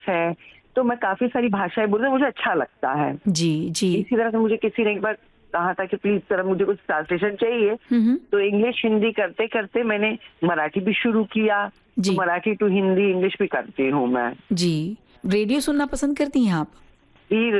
है, तो मैं काफ़ी सारी भाषाएँ बोलती हूँ, मुझे अच्छा लगता है। जी, जी। इसी तरह से मुझे किसी ने एक बार कहा था कि प्लीज़ ज़रा मुझे कुछ ट्रांसलेशन चाहिए, हुँ, हुँ। तो इंग्लिश, हिंदी करते-करते मैंने मराठी भी शुरू किया, तो जी, मराठी टू हिंदी, इंग्लिश भी करती हूँ मैं। जी। रेडियो सुनना पसंद करती हैं आप? ये